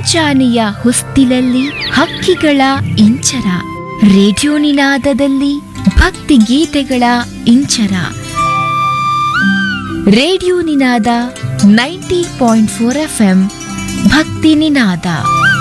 ಮುಂಚಾನೆಯ ಹೊಸ್ತಿಲಲ್ಲಿ ಹಕ್ಕಿಗಳ ಇಂಚರ, ರೇಡಿಯೋ ನಿನಾದದಲ್ಲಿ ಭಕ್ತಿ ಗೀತೆಗಳ ಇಂಚರ. ರೇಡಿಯೋ ನಿನಾದ 90.4 FM ಭಕ್ತಿ ನಿನಾದ.